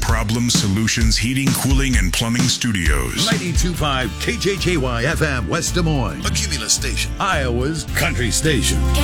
Problem Solutions Heating, Cooling, and Plumbing Studios. 92.5 KJKY FM West Des Moines, a Cumulus station, Iowa's country station.